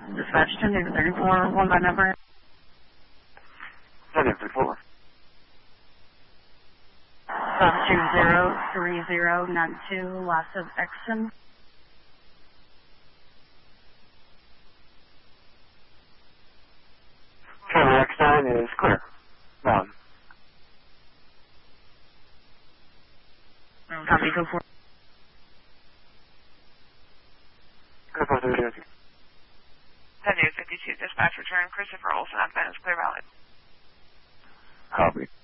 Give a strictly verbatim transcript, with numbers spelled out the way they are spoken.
Dispatch ten thirty-four, one by number. ten thirty-four. Sub two zero three zero nine two, loss of Exton. Charlie X nine is clear. Bound. Copy, go for it. Go for it. ten fifty-two, dispatch return. Christopher Olson, Advance, clear valid. Copy.